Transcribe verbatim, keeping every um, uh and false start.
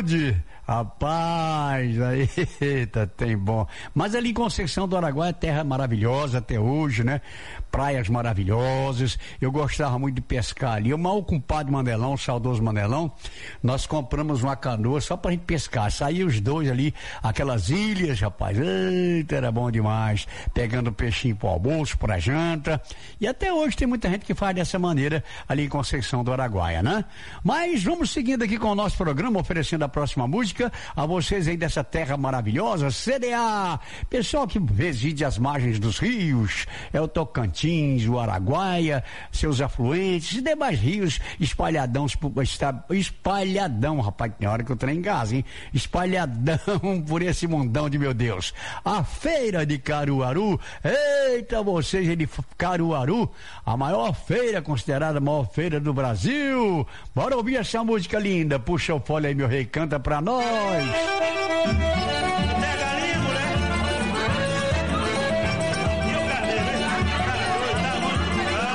Rapaz, aí, eita, tem bom. Mas ali em Conceição do Araguaia, terra maravilhosa até hoje, né? Praias maravilhosas. Eu gostava muito de pescar ali. O mal compadre Mandelão, o saudoso Mandelão, nós compramos uma canoa só pra gente pescar. Saía os dois ali, aquelas ilhas, rapaz. Eita, era bom demais. Pegando peixinho pro almoço, pra janta. E até hoje tem muita gente que faz dessa maneira ali em Conceição do Araguaia, né? Mas vamos seguindo aqui com o nosso programa, oferecendo a próxima música a vocês aí dessa terra maravilhosa, C D A, pessoal que reside às margens dos rios, é o Tocantins, o Araguaia, seus afluentes e demais rios espalhadão, espalhadão, rapaz, tem hora que eu trem em casa, hein? Espalhadão por esse mundão de meu Deus. A feira de Caruaru, eita, vocês aí de Caruaru, a maior feira, considerada a maior feira do Brasil. Bora ouvir essa música linda, puxa o fole aí, meu rei, canta pra nós.